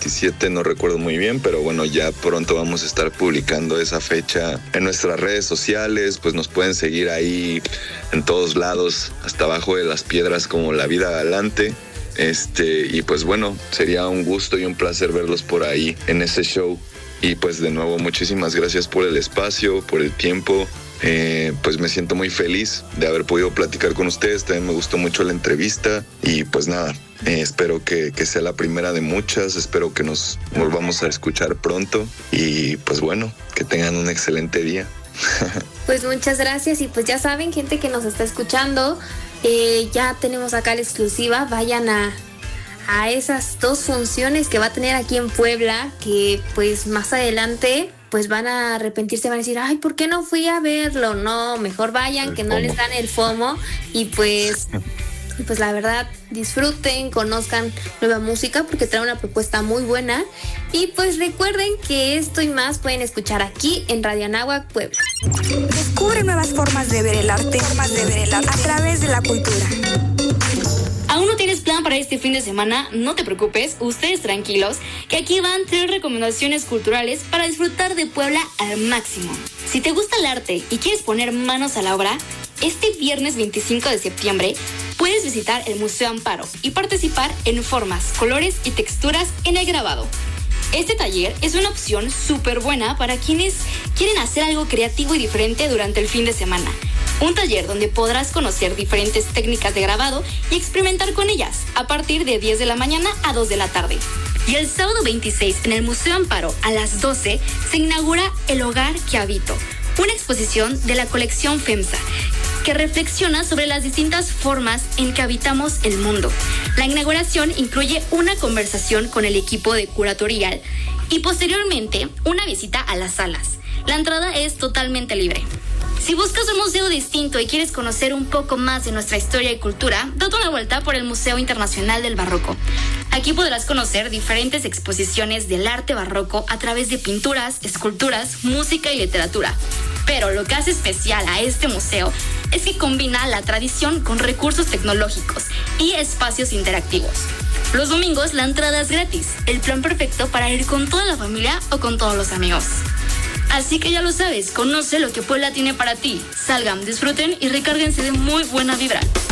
27, no recuerdo muy bien, pero bueno, ya pronto vamos a estar publicando esa fecha en nuestras redes sociales. Pues nos pueden seguir ahí en todos lados, hasta abajo de las piedras, como La Vida Galante. Y pues bueno, sería un gusto y un placer verlos por ahí en ese show. Y pues de nuevo, muchísimas gracias por el espacio, por el tiempo. Pues me siento muy feliz de haber podido platicar con ustedes. También me gustó mucho la entrevista. Y pues nada, espero que sea la primera de muchas. Espero que nos volvamos a escuchar pronto. Y pues bueno, que tengan un excelente día. Pues muchas gracias. Y pues ya saben, gente que nos está escuchando, ya tenemos acá la exclusiva. Vayan a esas 2 funciones que va a tener aquí en Puebla, que pues más adelante pues van a arrepentirse, van a decir, ay, ¿por qué no fui a verlo? No, mejor vayan, que no les dan el FOMO. Y pues la verdad, disfruten, conozcan nueva música, porque trae una propuesta muy buena. Y pues recuerden que esto y más pueden escuchar aquí en Radio Anáhuac Puebla. Descubre nuevas formas de ver el arte, a través de la cultura. ¿Aún no tienes plan para este fin de semana? No te preocupes, ustedes tranquilos, que aquí van 3 recomendaciones culturales para disfrutar de Puebla al máximo. Si te gusta el arte y quieres poner manos a la obra, este viernes 25 de septiembre puedes visitar el Museo Amparo y participar en formas, colores y texturas en el grabado. Este taller es una opción súper buena para quienes quieren hacer algo creativo y diferente durante el fin de semana. Un taller donde podrás conocer diferentes técnicas de grabado y experimentar con ellas a partir de 10 de la mañana a 2 de la tarde. Y el sábado 26 en el Museo Amparo a las 12 se inaugura El Hogar que Habito, una exposición de la colección FEMSA que reflexiona sobre las distintas formas en que habitamos el mundo. La inauguración incluye una conversación con el equipo de curatorial y posteriormente una visita a las salas. La entrada es totalmente libre. Si buscas un museo distinto y quieres conocer un poco más de nuestra historia y cultura, date una vuelta por el Museo Internacional del Barroco. Aquí podrás conocer diferentes exposiciones del arte barroco a través de pinturas, esculturas, música y literatura. Pero lo que hace especial a este museo es que combina la tradición con recursos tecnológicos y espacios interactivos. Los domingos la entrada es gratis, el plan perfecto para ir con toda la familia o con todos los amigos. Así que ya lo sabes, conoce lo que Puebla tiene para ti. Salgan, disfruten y recárguense de muy buena vibra.